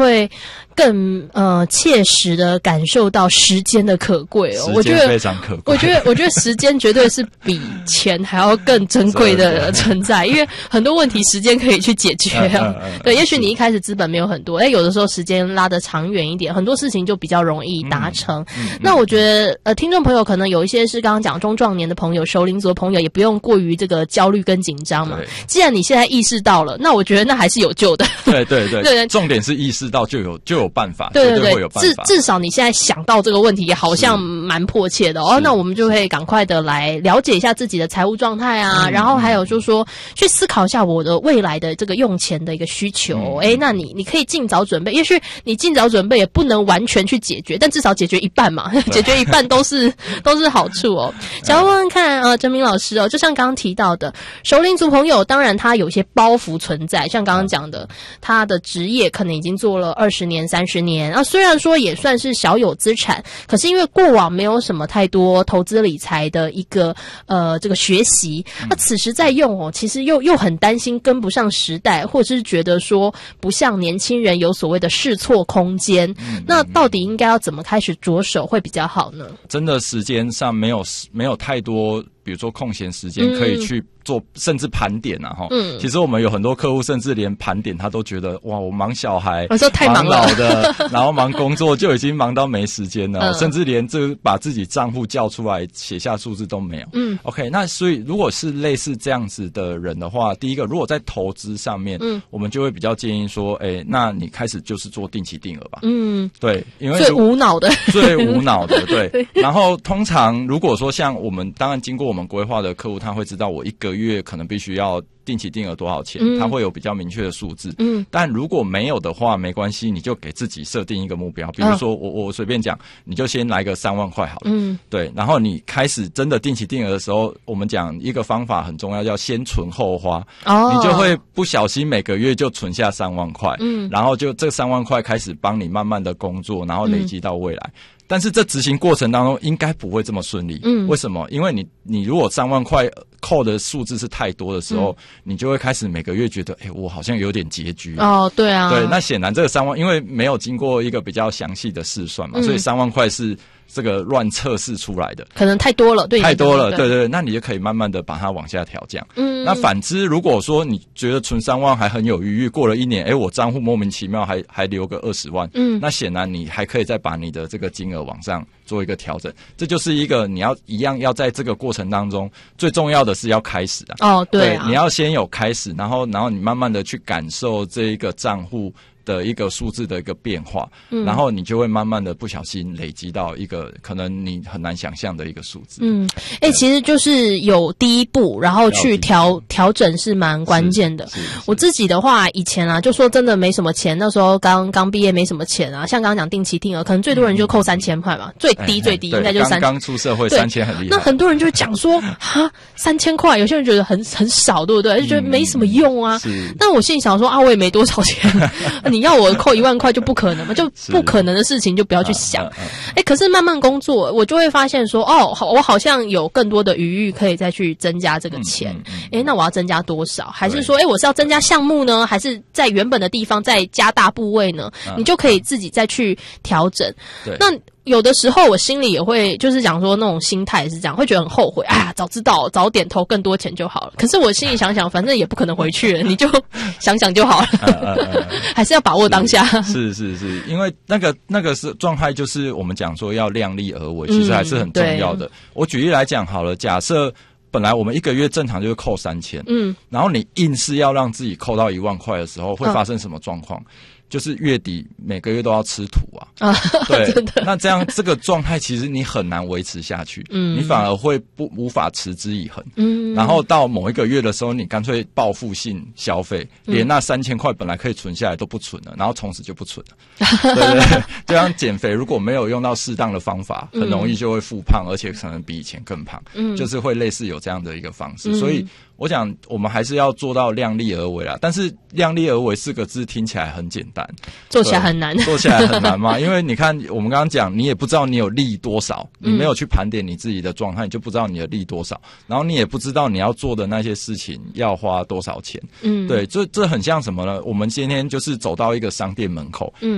会更切实的感受到时间的可贵哦。 时间非常可贵。 我觉得时间绝对是比钱还要更珍贵的存在，因为很多问题时间可以去解决啊。对，也许你一开始资本没有很多，有的时候时间拉得长远一点，很多事情就比较容易达成。那我觉得听众朋友可能有一些是刚刚讲中壮年的朋友、熟龄族的朋友，也不用过于这个焦虑跟紧张嘛。既然你现在意识到了，那我觉得那还是有救的。 对，重点是意识到就有办法， 对， 会有办法。 至少你现在想到这个问题，也好像蛮迫切的哦。那我们就会赶快的来了解一下自己的财务状态啊，然后还有就是说去思考一下我的未来的这个用钱的一个需求。那你可以尽早准备，也许你尽早准备也不能完全去解决，但至少解决一半嘛，解决一半都是好处哦。想要问问看哲明老师哦，就像刚刚提到的，熟龄族朋友当然他有一些包袱存在，像刚刚讲的，他的职业可能已经做了20年、30年啊，虽然说也算是小有资产，可是因为过往没有什么太多投资理财的一个这个学习，那此时在用哦，其实又很担心跟不上时代，或者是觉得说不像年轻人有所谓的试错空间。那到底应该要怎么开始着手会比较好呢？ 真的时间上没有太多，比如说空闲时间可以去做，甚至盘点啊其实我们有很多客户甚至连盘点他都觉得哇，我忙小孩， 我说太忙了， 忙老的然后忙工作就已经忙到没时间了，甚至连这把自己账户叫出来写下数字都没有。OK， 那所以如果是类似这样子的人的话，第一个如果在投资上面我们就会比较建议说那你开始就是做定期定额吧。对，因为最无脑的对。然后通常如果说像我们当然经过我们规划的客户，他会知道我1个月可能必须要定期定额多少钱，他会有比较明确的数字。但如果没有的话没关系，你就给自己设定一个目标，比如说我随便讲，你就先来个3万块好了。对，然后你开始真的定期定额的时候，我们讲一个方法很重要，叫先存后花。你就会不小心每个月就存下3万块，然后就这3万块开始帮你慢慢的工作，然后累积到未来。但是这执行过程当中应该不会这么顺利。为什么？因为你如果3万块扣的数字是太多的时候，你就会开始每个月觉得我好像有点拮据。 对啊。 对，那显然这个3万因为没有经过一个比较详细的试算嘛，所以3万块是这个乱测试出来的， 可能太多了，对， 太多了，对，那你就可以慢慢的把它往下调降。那反之，如果说你觉得存3万还很有余裕，过了1年，我账户莫名其妙还留个20万，那显然你还可以再把你的这个金额往上做一个调整。这就是一个你要在这个过程当中，最重要的是要开始啊。对啊，你要先有开始，然后你慢慢的去感受这一个账户的一个数字的一个变化，然后你就会慢慢的不小心累积到一个可能你很难想象的一个数字。 其实就是有第一步，然后去调整是蛮关键的。我自己的话，以前就说真的没什么钱，那时候刚毕业没什么钱啊，像刚刚讲定期定额，可能最多人就扣3000块嘛，最低应该就是刚出社会3000很厉害。 那很多人就讲说3000块，有些人觉得很少，对不对？就觉得没什么用啊。但我心里想说我也没多少钱，你要我扣1万块就不可能嘛，就不可能的事情就不要去想。可是慢慢工作，我就会发现说我好像有更多的余裕可以再去增加这个钱。那我要增加多少？还是说我是要增加项目呢？还是在原本的地方再加大部位呢？你就可以自己再去调整。那有的时候我心里也会就是讲说那种心态是这样，会觉得很后悔，早知道早点投更多钱就好了。可是我心里想想，反正也不可能回去了，你就想想就好了。还是要把握当下。是， 因为那个是状态，就是我们讲说要量力而为，其实还是很重要的。我举例来讲好了，假设本来我们1个月正常就是扣3000，然后你硬是要让自己扣到1万块的时候，会发生什么状况？就是月底每个月都要吃土啊。对，那这样这个状态其实你很难维持下去，你反而会无法持之以恒。然后到某一个月的时候，你干脆报复性消费，连那3000块本来可以存下来都不存了，然后从此就不存了。对，就像减肥，如果没有用到适当的方法，很容易就会复胖，而且可能比以前更胖。就是会类似有这样的一个方式，所以我想我们还是要做到量力而为啦。但是量力而为4个字听起来很简单， 做起来很难。 做起来很难嘛？因为你看我们刚刚讲，你也不知道你有利多少，你没有去盘点你自己的状态，你就不知道你的利多少，然后你也不知道你要做的那些事情要花多少钱。对，这很像什么呢？我们今天就是走到一个商店门口，